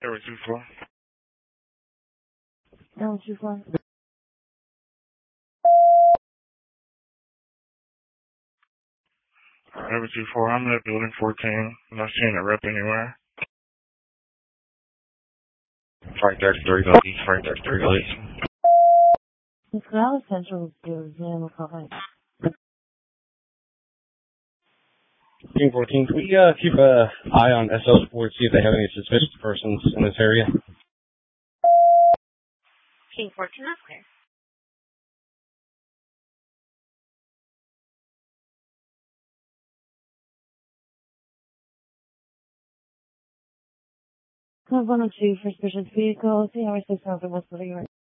Area 24. Area 24. Area 24, I'm at building 14. I'm not seeing a rep anywhere. Frank 33, go east, Frank 33, go east. The Corral Central is in the comment. Team 14, can we keep an eye on SL Sports, see if they have any suspicious persons in this area? Team 14, that's clear. Code 102 for suspicious vehicle, 3 hours 6 hours, West Liberty.